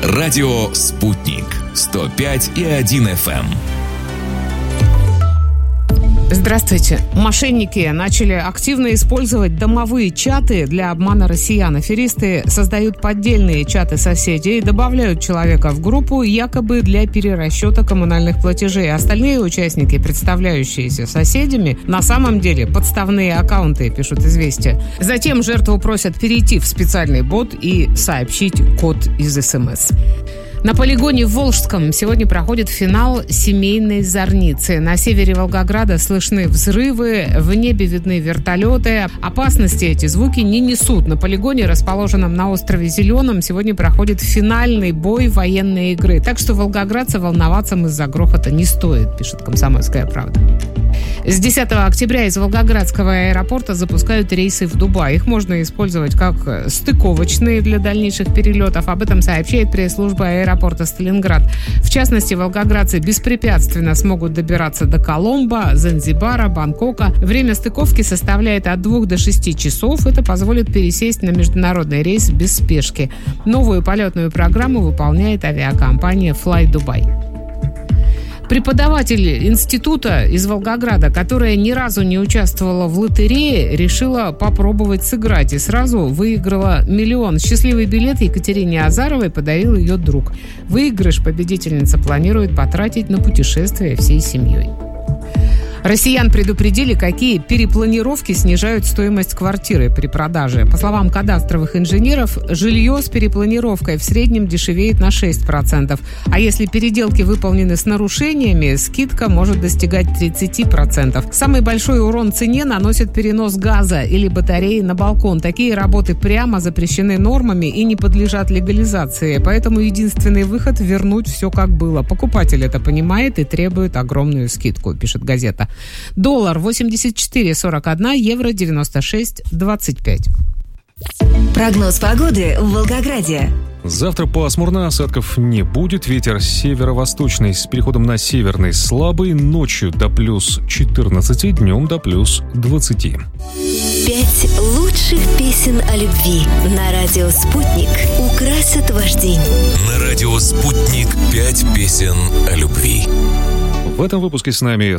Радио «Спутник». 105,1 FM. Здравствуйте. Мошенники начали активно использовать домовые чаты для обмана россиян. Аферисты создают поддельные чаты соседей, добавляют человека в группу якобы для перерасчета коммунальных платежей. Остальные участники, представляющиеся соседями, на самом деле подставные аккаунты, пишут «Известия». Затем жертву просят перейти в специальный бот и сообщить код из СМС. На полигоне в Волжском сегодня проходит финал семейной зорницы. На севере Волгограда слышны взрывы, в небе видны вертолеты. Опасности эти звуки не несут. На полигоне, расположенном на острове Зеленом, сегодня проходит финальный бой военной игры. Так что волгоградцам волноваться из-за грохота не стоит, пишет «Комсомольская правда». С 10 октября из Волгоградского аэропорта запускают рейсы в Дубай. Их можно использовать как стыковочные для дальнейших перелетов. Об этом сообщает пресс-служба аэропорта Сталинград. В частности, волгоградцы беспрепятственно смогут добираться до Коломбо, Занзибара, Бангкока. Время стыковки составляет от 2 до 6 часов. Это позволит пересесть на международный рейс без спешки. Новую полетную программу выполняет авиакомпания Fly Dubai. Преподаватель института из Волгограда, которая ни разу не участвовала в лотерее, решила попробовать сыграть и сразу выиграла 1 миллион. Счастливый билет Екатерине Азаровой подарил ее друг. Выигрыш победительница планирует потратить на путешествие всей семьей. Россиян предупредили, какие перепланировки снижают стоимость квартиры при продаже. По словам кадастровых инженеров, жилье с перепланировкой в среднем дешевеет на 6%. А если переделки выполнены с нарушениями, скидка может достигать 30%. Самый большой урон цене наносит перенос газа или батареи на балкон. Такие работы прямо запрещены нормами и не подлежат легализации. Поэтому единственный выход – вернуть все как было. Покупатель это понимает и требует огромную скидку, пишет газета. Доллар 84,41, евро 96,25. Прогноз погоды в Волгограде. Завтра пасмурно, осадков не будет. Ветер северо-восточный с переходом на северный слабый. Ночью до плюс 14, днем до плюс 20. 5 лучших песен о любви на радио «Спутник» украсят ваш день. На радио «Спутник» 5 песен о любви. В этом выпуске с нами